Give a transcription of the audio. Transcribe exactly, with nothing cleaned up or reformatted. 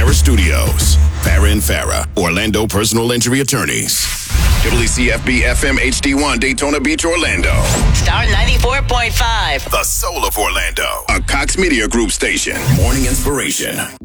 Farah Studios. Farah and Farah, Orlando Personal Injury Attorneys. W C F B F M H D one, Daytona Beach, Orlando. Star ninety-four point five. The soul of Orlando. A Cox Media Group station. Morning inspiration.